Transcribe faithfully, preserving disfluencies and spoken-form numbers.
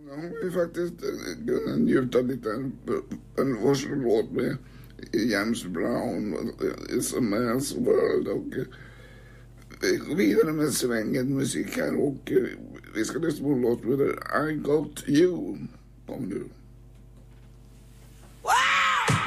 Ja, vi faktiskt kunde njuta lite en varsin låt med James Brown, It's a Man's World, och vi går vidare med svängen musik här och vi ska lyssna på en låt med I Got You. Kom nu.